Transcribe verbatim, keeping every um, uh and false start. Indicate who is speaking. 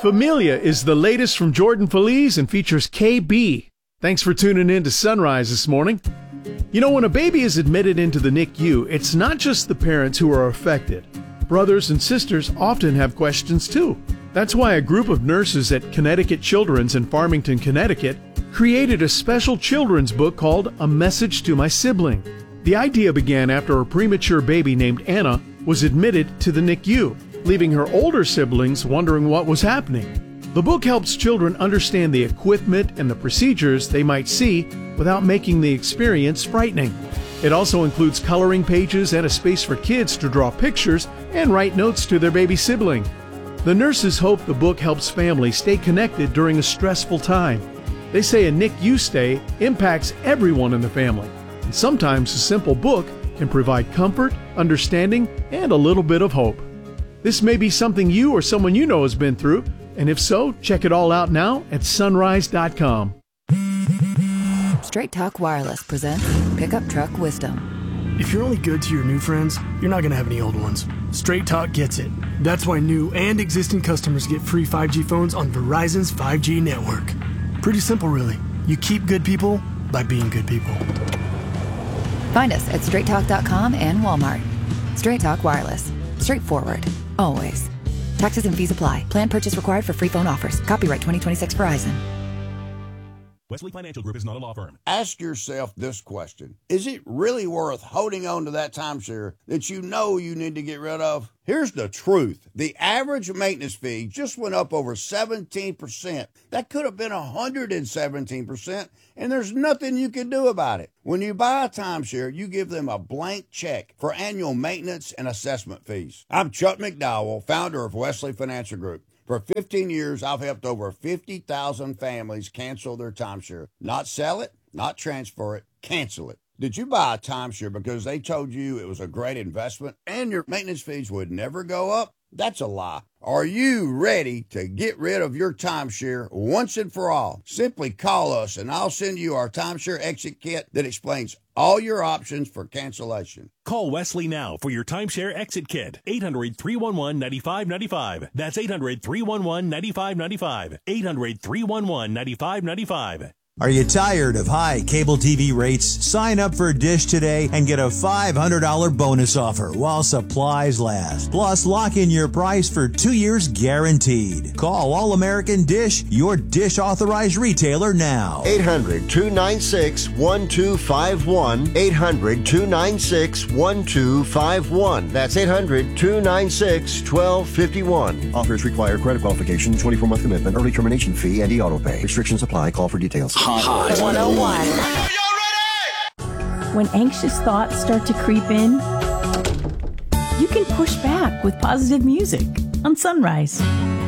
Speaker 1: Familia is the latest from Jordan Feliz and features K B. Thanks for tuning in to Sunrise this morning. You know, when a baby is admitted into the N I C U, it's not just the parents who are affected. Brothers and sisters often have questions too. That's why a group of nurses at Connecticut Children's in Farmington, Connecticut, created a special children's book called A Message to My Sibling. The idea began after a premature baby named Anna was admitted to the N I C U, leaving her older siblings wondering what was happening. The book helps children understand the equipment and the procedures they might see without making the experience frightening. It also includes coloring pages and a space for kids to draw pictures and write notes to their baby sibling. The nurses hope the book helps families stay connected during a stressful time. They say a N I C U stay impacts everyone in the family, and sometimes a simple book can provide comfort, understanding, and a little bit of hope. This may be something you or someone you know has been through, and if so, check it all out now at sunrise dot com.
Speaker 2: Straight Talk Wireless presents Pickup Truck Wisdom.
Speaker 3: If you're only good to your new friends, you're not going to have any old ones. Straight Talk gets it. That's why new and existing customers get free five G phones on Verizon's five G network. Pretty simple, really. You keep good people by being good people.
Speaker 2: Find us at straight talk dot com and Walmart. Straight Talk Wireless. Straightforward. Always. Taxes and fees apply. Plan purchase required for free phone offers. Copyright twenty twenty-six Verizon.
Speaker 4: Wesley Financial Group is not a law firm.
Speaker 5: Ask yourself this question. Is it really worth holding on to that timeshare that you know you need to get rid of? Here's the truth. The average maintenance fee just went up over seventeen percent. That could have been one hundred seventeen percent, and there's nothing you can do about it. When you buy a timeshare, you give them a blank check for annual maintenance and assessment fees. I'm Chuck McDowell, founder of Wesley Financial Group. For fifteen years, I've helped over fifty thousand families cancel their timeshare. Not sell it, not transfer it, cancel it. Did you buy a timeshare because they told you it was a great investment and your maintenance fees would never go up? That's a lie. Are you ready to get rid of your timeshare once and for all? Simply call us and I'll send you our timeshare exit kit that explains all your options for cancellation.
Speaker 4: Call Wesley now for your timeshare exit kit. eight hundred, three one one, nine five nine five. That's eight hundred, three one one, nine five nine five. eight hundred, three one one, nine five nine five.
Speaker 6: Are you tired of high cable T V rates? Sign up for Dish today and get a five hundred dollars bonus offer while supplies last. Plus, lock in your price for two years guaranteed. Call All American Dish, your Dish authorized retailer now.
Speaker 7: eight hundred, two nine six, one two five one. eight hundred, two nine six, one two five one. That's eight hundred, two nine six, one two five one.
Speaker 8: Offers require credit qualification, twenty-four month commitment, early termination fee, and e-auto pay. Restrictions apply. Call for details.
Speaker 9: Hot one oh one. When anxious thoughts start to creep in, you can push back with positive music on Sunrise.